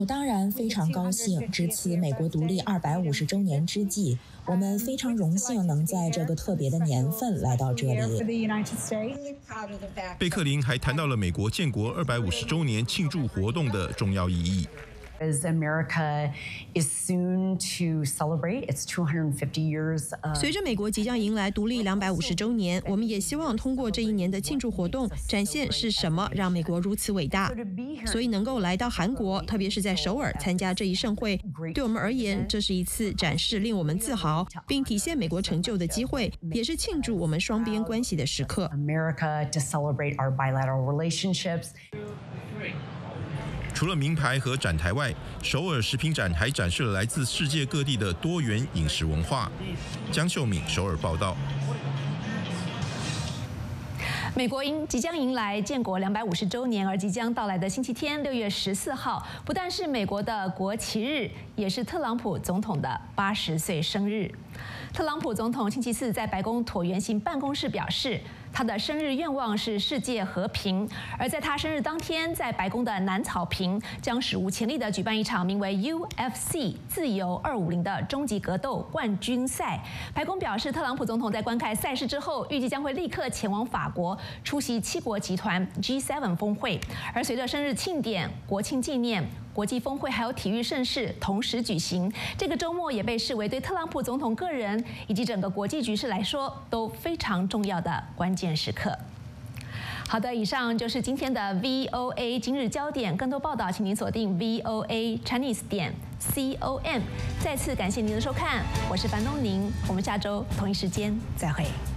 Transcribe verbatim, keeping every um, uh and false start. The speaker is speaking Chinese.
我当然非常高兴，值此美国独立二百五十周年之际，我们非常荣幸能在这个特别的年份来到这里。 贝克林还谈到了美国建国二百五十周年庆祝活动的重要意义。 As America is soon to celebrate its two hundred fifty years. 随着美国即将迎来独立两百五十周年，我们也希望通过这一年的庆祝活动，展现是什么让美国如此伟大。所以能够来到韩国，特别是在首尔参加这一盛会，对我们而言，这是一次展示令我们自豪并体现美国成就的机会，也是庆祝我们双边关系的时刻。 America to celebrate our bilateral relationships. 除了名牌和展台外，首尔食品展还展示了来自世界各地的多元饮食文化。江秀敏首尔报道。 美国因即将迎来建国两百五十周年而即将到来的星期天六月十四号，不但是美国的国旗日，也是特朗普总统的八十岁生日。特朗普总统星期四在白宫椭圆形办公室表示，他的生日愿望是世界和平。而在他生日当天，在白宫的南草坪将史无前例地举办一场名为 U F C 自由二五零的终极格斗冠军赛。白宫表示，特朗普总统在观看赛事之后，预计将会立刻前往法国出席七国集团 G 七 峰会。而随着生日庆典、国庆纪念、国际峰会还有体育盛事同时举行，这个周末也被视为对特朗普总统个人以及整个国际局势来说都非常重要的关键时刻。好的，以上就是今天的 V O A 今日焦点，更多报道请您锁定 V O A Chinese 点 com。再次感谢您的收看，我是樊东宁，我们下周同一时间再会。